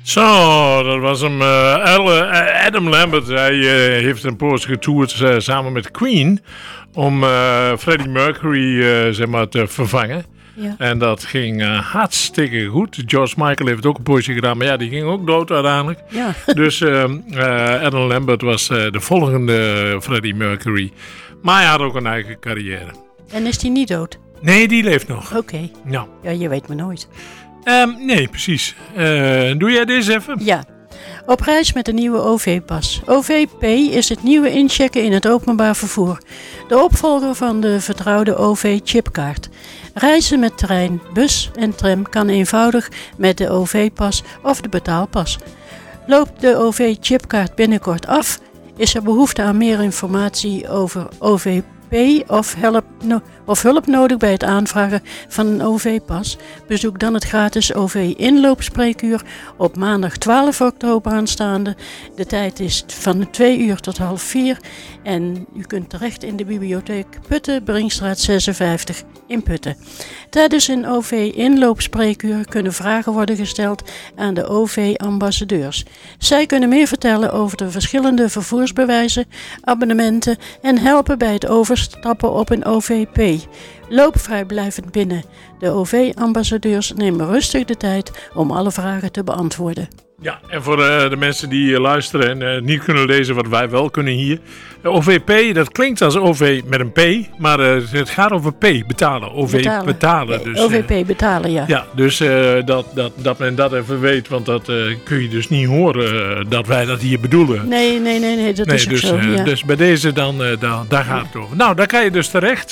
Zo, dat was hem. Adam Lambert. Hij heeft een poos getoerd samen met Queen om Freddie Mercury te vervangen. Ja. En dat ging hartstikke goed. George Michael heeft ook een poosje gedaan, maar ja, die ging ook dood uiteindelijk. Ja. Dus Adam Lambert was de volgende Freddie Mercury. Maar hij had ook een eigen carrière. En is die niet dood? Nee, die leeft nog. Oké. Ja. Ja, je weet maar nooit. Nee, precies. Doe jij deze even? Ja. Op reis met de nieuwe OV-pas. OV-P is het nieuwe inchecken in het openbaar vervoer. De opvolger van de vertrouwde OV-chipkaart. Reizen met trein, bus en tram kan eenvoudig met de OV-pas of de betaalpas. Loopt de OV-chipkaart binnenkort af, is er behoefte aan meer informatie over OV-P of hulp nodig bij het aanvragen van een OV-pas? Bezoek dan het gratis OV-inloopspreekuur op maandag 12 oktober aanstaande. De tijd is van 2 uur tot 3:30 en u kunt terecht in de bibliotheek Putten, Brinkstraat 56 in Putten. Tijdens een OV-inloopspreekuur kunnen vragen worden gesteld aan de OV-ambassadeurs. Zij kunnen meer vertellen over de verschillende vervoersbewijzen, abonnementen en helpen bij het overstappen op een OV-P. Loop vrijblijvend binnen. De OV-ambassadeurs nemen rustig de tijd om alle vragen te beantwoorden. Ja, en voor de mensen die luisteren en niet kunnen lezen wat wij wel kunnen hier. OVP, dat klinkt als OV met een P, maar het gaat over P, betalen. OV betalen. Dus, OVP betalen, ja. Ja, dus dat men dat even weet, want dat kun je dus niet horen dat wij dat hier bedoelen. Nee, dat is ook dus, zo. Ja. Dus bij deze daar gaat het over. Nou, daar kan je dus terecht.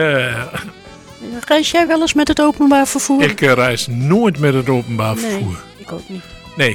Reis jij wel eens met het openbaar vervoer? Ik reis nooit met het openbaar vervoer. Nee, ik ook niet. Nee,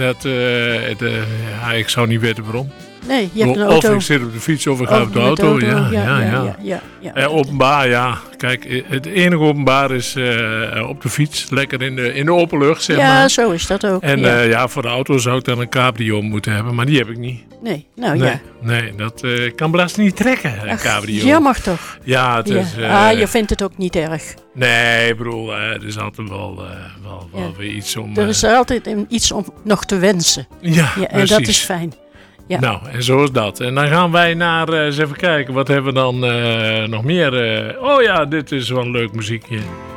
ik zou niet weten waarom. Nee, je hebt een auto. Of ik zit op de fiets of ik ga op de auto. Ja. Openbaar, ja. Kijk, het enige openbaar is op de fiets. Lekker in de open lucht, zeg maar. Ja, zo is dat ook. En voor de auto zou ik dan een cabrio moeten hebben. Maar die heb ik niet. Nee, Nee, dat kan belasting niet trekken, een cabrio. Jammer toch? Ja, het is... je vindt het ook niet erg. Nee, ik bedoel, er is altijd wel weer iets om... Er is altijd iets om nog te wensen. Ja, en dat is fijn. Ja. Nou, en zo is dat. En dan gaan wij naar, eens even kijken, wat hebben we dan nog meer? Oh ja, dit is wel een leuk muziekje.